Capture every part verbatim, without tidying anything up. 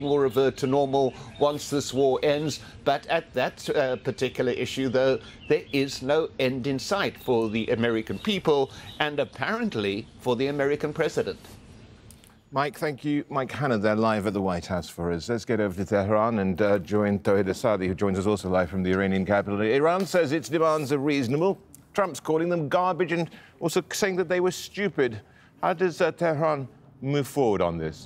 will revert to normal once this war ends. But at that uh, particular issue, though, there is no end in sight for the American people and apparently for the American president. Mike, thank you. Mike Hanna there live at the White House for us. Let's get over to Tehran and uh, join Tauhid Asadi, who joins us also live from the Iranian capital. Iran says its demands are reasonable. Trump's calling them garbage and also saying that they were stupid. How does uh, Tehran move forward on this?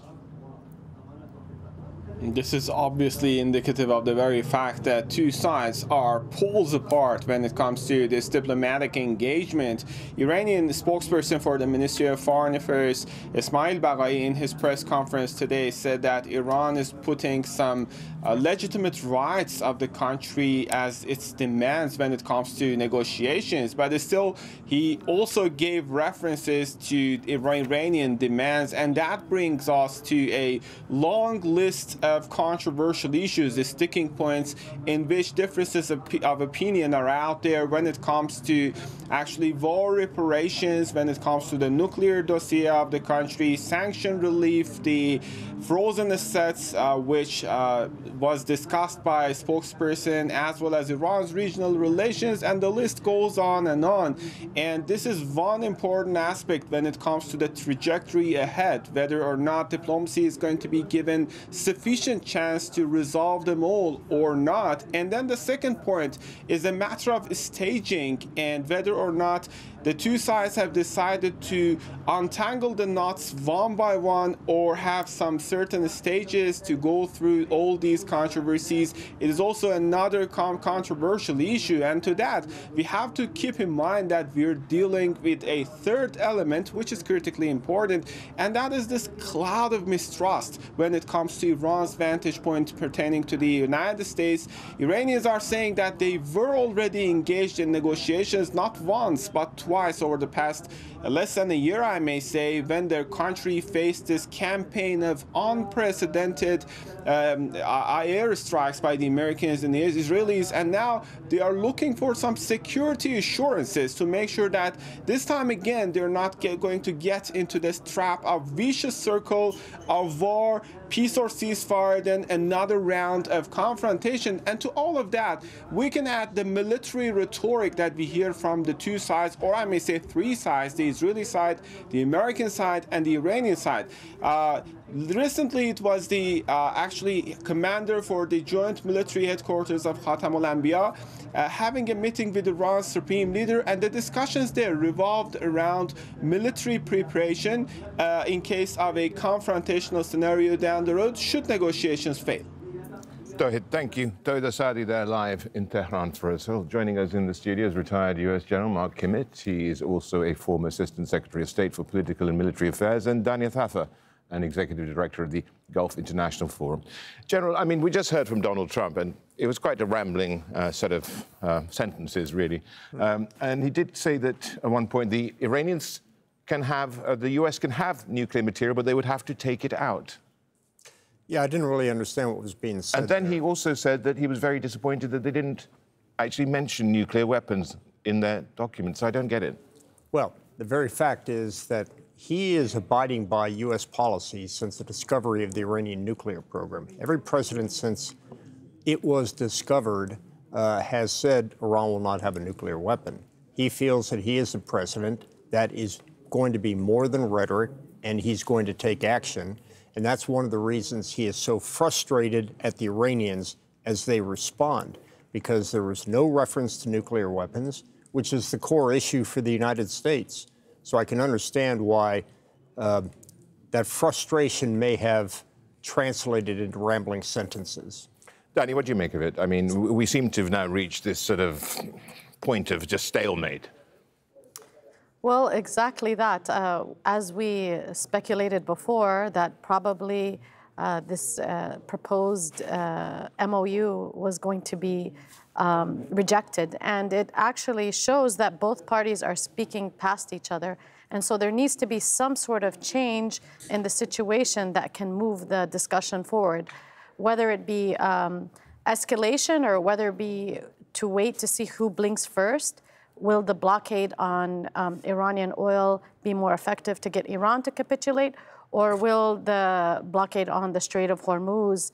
This is obviously indicative of the very fact that two sides are poles apart when it comes to this diplomatic engagement. Iranian spokesperson for the Ministry of Foreign Affairs, Esmail Baghaei, in his press conference today said that Iran is putting some uh, legitimate rights of the country as its demands when it comes to negotiations. But still, he also gave references to Iranian demands, and that brings us to a long list of controversial issues, the sticking points in which differences of, of opinion are out there when it comes to actually war reparations, when it comes to the nuclear dossier of the country, sanction relief, the frozen assets, uh, which uh, was discussed by a spokesperson, as well as Iran's regional relations, and the list goes on and on. And this is one important aspect when it comes to the trajectory ahead, whether or not diplomacy is going to be given sufficient chance to resolve them all or not. And then the second point is a matter of staging and whether or not the two sides have decided to untangle the knots one by one or have some certain stages to go through all these controversies. It is also another controversial issue, and to that we have to keep in mind that we're dealing with a third element which is critically important, and that is this cloud of mistrust when it comes to Iran's vantage point pertaining to the United States. Iranians are saying that they were already engaged in negotiations not once but twice over the past uh, less than a year, I may say, when their country faced this campaign of unprecedented um, airstrikes by the Americans and the Israelis, and now they are looking for some security assurances to make sure that this time again they're not get, going to get into this trap of vicious circle of war, peace or ceasefire, then another round of confrontation. And to all of that, we can add the military rhetoric that we hear from the two sides, or I may say three sides, the Israeli side, the American side, and the Iranian side. Uh, recently, it was the uh, actually commander for the joint military headquarters of Khatam al-Anbiya uh, having a meeting with Iran's supreme leader, and the discussions there revolved around military preparation uh, in case of a confrontational scenario down the road should negotiations fail. Tauhid, thank you. Tauhid Asadi there live in Tehran for us. Well, joining us in the studio is retired U S General Mark Kimmitt. He is also a former Assistant Secretary of State for Political and Military Affairs, and Dania Thafer, an Executive Director of the Gulf International Forum. General, I mean, we just heard from Donald Trump, and it was quite a rambling uh, set of uh, sentences, really. Um, and he did say that at one point the Iranians can have, uh, the U S can have nuclear material, but they would have to take it out. Yeah, I didn't really understand what was being said. And then there. he also said that he was very disappointed that they didn't actually mention nuclear weapons in their documents. So I don't get it. Well, the very fact is that he is abiding by U S policy since the discovery of the Iranian nuclear program. Every president since it was discovered uh, has said Iran will not have a nuclear weapon. He feels that he is the president that is going to be more than rhetoric, and he's going to take action. And that's one of the reasons he is so frustrated at the Iranians as they respond, because there was no reference to nuclear weapons, which is the core issue for the United States. So I can understand why uh, that frustration may have translated into rambling sentences. Danny, what do you make of it? I mean, we seem to have now reached this sort of point of just stalemate. Well, exactly that. Uh, as we speculated before, that probably uh, this uh, proposed uh, M O U was going to be um, rejected. And it actually shows that both parties are speaking past each other. And so there needs to be some sort of change in the situation that can move the discussion forward, whether it be um, escalation or whether it be to wait to see who blinks first. Will the blockade on um, Iranian oil be more effective to get Iran to capitulate? Or will the blockade on the Strait of Hormuz